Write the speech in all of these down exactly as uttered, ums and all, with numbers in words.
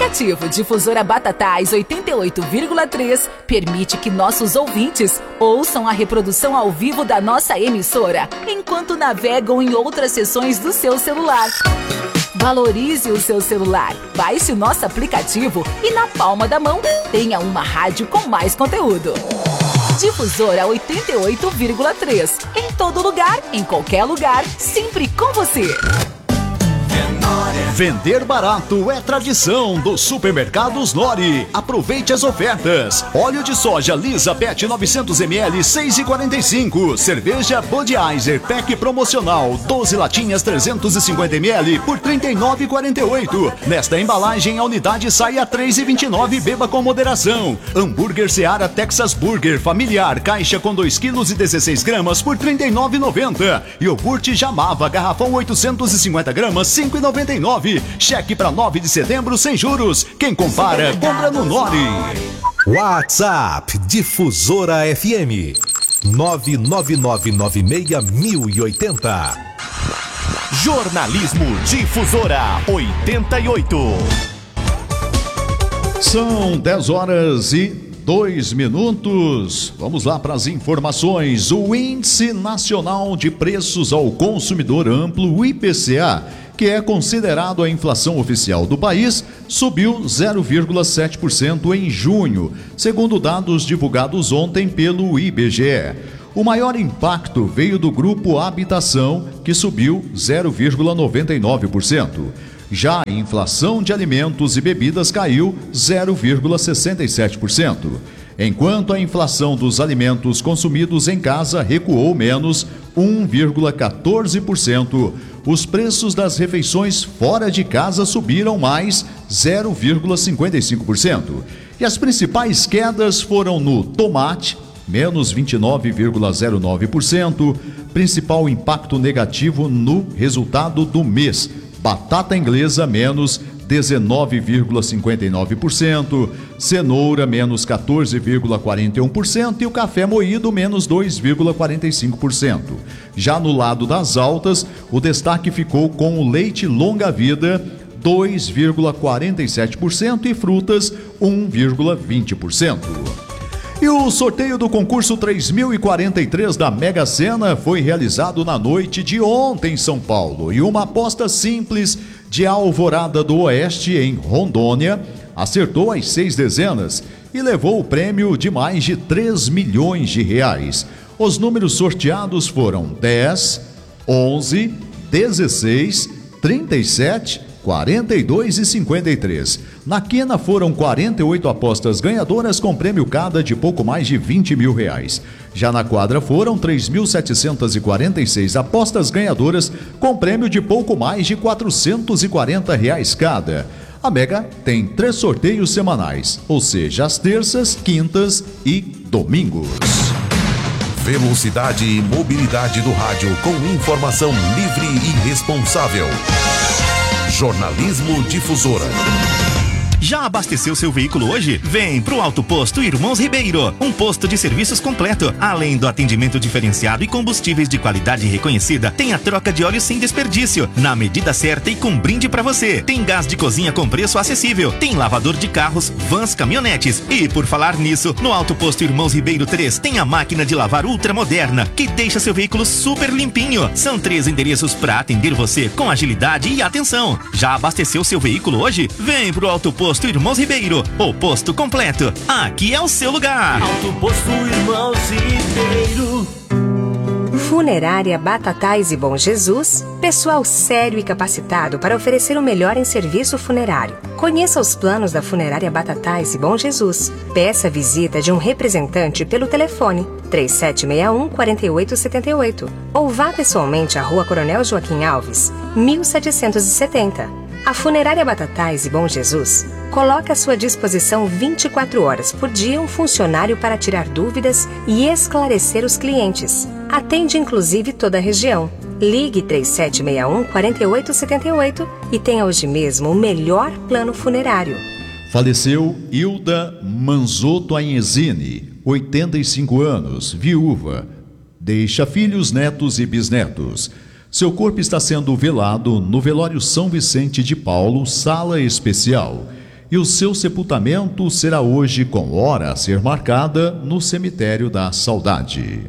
aplicativo Difusora Batatais oitenta e oito vírgula três permite que nossos ouvintes ouçam a reprodução ao vivo da nossa emissora, enquanto navegam em outras seções do seu celular. Valorize o seu celular, baixe o nosso aplicativo e na palma da mão tenha uma rádio com mais conteúdo. Difusora oitenta e oito vírgula três. Em todo lugar, em qualquer lugar, sempre com você. Vender barato é tradição dos supermercados Nori. Aproveite as ofertas. Óleo de soja Lisa Pet novecentos mililitros, seis e quarenta e cinco. Cerveja Budweiser Pack promocional, doze latinhas trezentos e cinquenta mililitros por trinta e nove e quarenta e oito. Nesta embalagem a unidade sai a três e vinte e nove. Beba com moderação. Hambúrguer Seara Texas Burger familiar, caixa com dois quilos e dezesseis gramas por trinta e nove e noventa. Iogurte Jamava garrafão oitocentos e cinquenta gramas, cinco e noventa e nove. Cheque para nove de setembro sem juros. Quem compara, compra no Nori. WhatsApp Difusora F M nove nove nove nove seis mil e oitenta. Jornalismo Difusora oitenta e oito. São dez horas e dois minutos. Vamos lá para as informações. O Índice Nacional de Preços ao Consumidor Amplo, o I P C A, que é considerado a inflação oficial do país, subiu zero vírgula sete por cento em junho, segundo dados divulgados ontem pelo I B G E. O maior impacto veio do grupo Habitação, que subiu zero vírgula noventa e nove por cento. Já a inflação de alimentos e bebidas caiu zero vírgula sessenta e sete por cento. Enquanto a inflação dos alimentos consumidos em casa recuou menos um vírgula quatorze por cento. Os preços das refeições fora de casa subiram mais zero vírgula cinquenta e cinco por cento. E as principais quedas foram no tomate, menos vinte e nove vírgula zero nove por cento, principal impacto negativo no resultado do mês. Batata inglesa, menos dezenove vírgula cinquenta e nove por cento, cenoura, menos quatorze vírgula quarenta e um por cento e o café moído, menos dois vírgula quarenta e cinco por cento. Já no lado das altas, o destaque ficou com o leite longa-vida, dois vírgula quarenta e sete por cento e frutas, um vírgula vinte por cento. E o sorteio do concurso três mil e quarenta e três da Mega Sena foi realizado na noite de ontem em São Paulo. E uma aposta simples de Alvorada do Oeste, em Rondônia, acertou as seis dezenas e levou o prêmio de mais de três milhões de reais. Os números sorteados foram dez, onze, dezesseis, trinta e sete, quarenta e dois e cinquenta e três. Na quina foram quarenta e oito apostas ganhadoras com prêmio cada de pouco mais de vinte mil reais. Já na quadra foram três mil setecentas e quarenta e seis apostas ganhadoras com prêmio de pouco mais de quatrocentos e quarenta reais cada. A Mega tem três sorteios semanais, ou seja, às terças, quintas e domingos. Velocidade e mobilidade do rádio com informação livre e responsável. Jornalismo Difusora. Já abasteceu seu veículo hoje? Vem pro Auto Posto Irmãos Ribeiro, um posto de serviços completo. Além do atendimento diferenciado e combustíveis de qualidade reconhecida, tem a troca de óleo sem desperdício, na medida certa e com brinde pra você. Tem gás de cozinha com preço acessível, tem lavador de carros, vans, caminhonetes. E por falar nisso, no Auto Posto Irmãos Ribeiro três tem a máquina de lavar ultramoderna, que deixa seu veículo super limpinho. São três endereços pra atender você com agilidade e atenção. Já abasteceu seu veículo hoje? Vem pro Auto Posto Posto Irmãos Ribeiro, o posto completo. Aqui é o seu lugar. Auto Posto Irmãos Ribeiro. Funerária Batatais e Bom Jesus, pessoal sério e capacitado para oferecer o melhor em serviço funerário. Conheça os planos da Funerária Batatais e Bom Jesus. Peça a visita de um representante pelo telefone três sete seis um, quatro oito sete oito ou vá pessoalmente à Rua Coronel Joaquim Alves, mil setecentos e setenta. A Funerária Batatais e Bom Jesus coloca à sua disposição vinte e quatro horas por dia um funcionário para tirar dúvidas e esclarecer os clientes. Atende inclusive toda a região. Ligue três sete seis um, quatro oito sete oito e tenha hoje mesmo o melhor plano funerário. Faleceu Hilda Manzotto Anhesini, oitenta e cinco anos, viúva. Deixa filhos, netos e bisnetos. Seu corpo está sendo velado no velório São Vicente de Paulo, sala especial. e o seu sepultamento será hoje com hora a ser marcada no Cemitério da Saudade.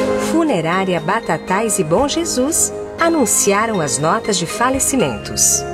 Funerária Batatais e Bom Jesus anunciaram as notas de falecimentos.